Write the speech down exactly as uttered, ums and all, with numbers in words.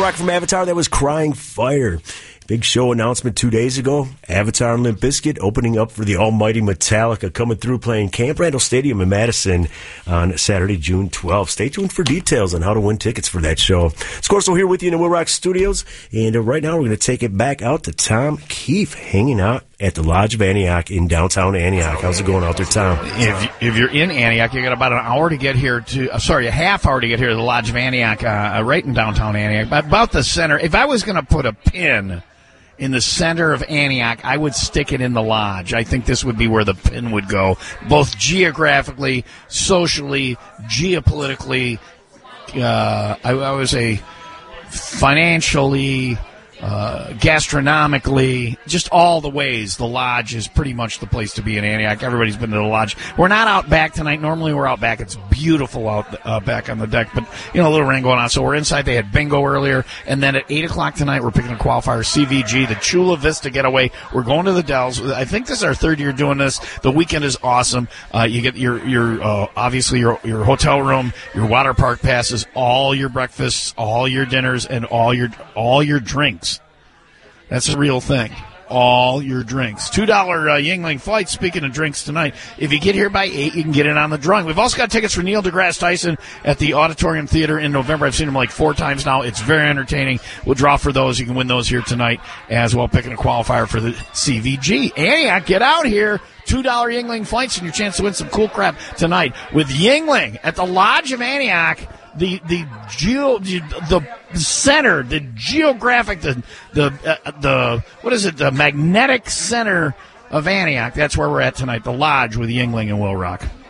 Rock from Avatar. That was Crying Fire. Big show announcement two days ago. Avatar and Limp Bizkit opening up for the almighty Metallica, coming through playing Camp Randall Stadium in Madison on Saturday, June twelfth. Stay tuned for details on how to win tickets for that show. It's Corso here with you in the Will Rock Studios, and uh, right now we're going to take it back out to Tom Keefe, hanging out at the Lodge of Antioch in downtown Antioch. How's it going out there, Tom? If, if you're in Antioch, you got about an hour to get here to, uh, sorry, a half hour to get here to the Lodge of Antioch, uh, right in downtown Antioch, about the center. If I was going to put a pin in the center of Antioch, I would stick it in the Lodge. I think this would be where the pin would go, both geographically, socially, geopolitically, uh, I, I would say financially, uh, gastronomically, just all the ways. The Lodge is pretty much the place to be in Antioch. Everybody's been to the Lodge. We're not out back tonight. Normally we're out back. It's beautiful out uh, back on the deck, but, you know, a little rain going on. So we're inside. They had bingo earlier, and then at eight o'clock tonight we're picking a qualifier, C V G, the Chula Vista Getaway. We're going to the Dells. I think this is our third year doing this. The weekend is awesome. Uh, you get your, your uh, obviously your, your hotel room, your water park passes, all your breakfasts, all your dinners, and all your all your drinks. That's a real thing. All your drinks. two dollars uh, Yingling flight. Speaking of drinks tonight, if you get here by eight, you can get in on the drawing. We've also got tickets for Neil deGrasse Tyson at the Auditorium Theater in November. I've seen him like four times now. It's very entertaining. We'll draw for those. You can win those here tonight as well, picking a qualifier for the C V G. Antioch, get out here. two dollars Yingling flights and your chance to win some cool crap tonight with Yingling at the Lodge of Antioch. The the geo the center, the geographic, the the uh, the what is it? The magnetic center of Antioch. That's where we're at tonight. The Lodge with Yingling and Will Rock.